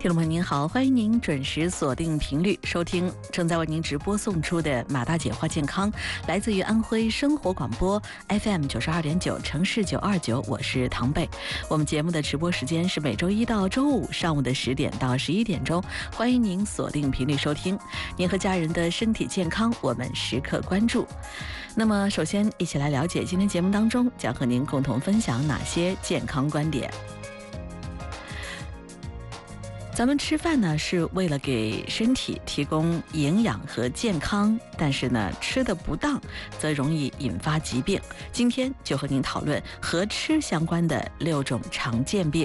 听众朋友您好，欢迎您准时锁定频率收听正在为您直播送出的马大姐话健康，来自于安徽生活广播 FM 92.9城市929，我是唐贝。我们节目的直播时间是每周一到周五上午的10点到11点钟，欢迎您锁定频率收听。您和家人的身体健康，我们时刻关注。那么首先一起来了解今天节目当中将和您共同分享哪些健康观点。咱们吃饭呢是为了给身体提供营养和健康，但是呢吃得不当则容易引发疾病。今天就和您讨论和吃相关的6种常见病。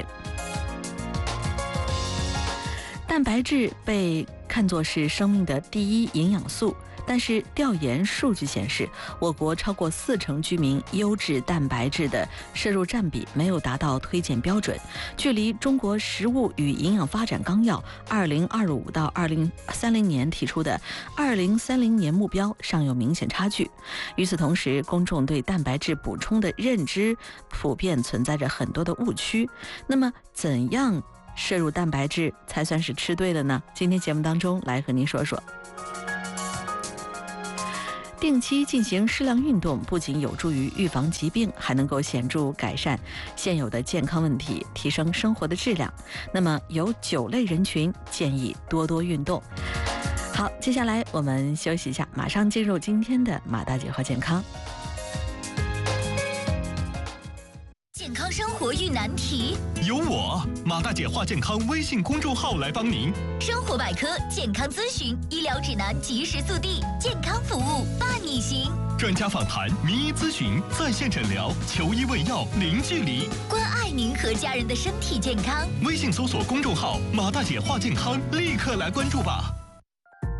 蛋白质被看作是生命的第一营养素，但是调研数据显示，我国超过40%居民优质蛋白质的摄入占比没有达到推荐标准，距离中国食物与营养发展纲要2025到2030年提出的2030年目标尚有明显差距。与此同时，公众对蛋白质补充的认知普遍存在着很多的误区。那么怎样摄入蛋白质才算是吃对了呢？今天节目当中来和您说说。定期进行适量运动，不仅有助于预防疾病，还能够显著改善现有的健康问题，提升生活的质量。那么有9类人群建议多多运动。好，接下来我们休息一下，马上进入今天的马大姐话健康。 健康生活遇难题， 由我马大姐话健康微信公众号来帮您。 生活百科、健康咨询、医疗指南及时速递，健康服务伴你行。 专家访谈、名医咨询、在线诊疗，求医问药零距离， 关爱您和家人的身体健康。 微信搜索公众号马大姐话健康，立刻来关注吧。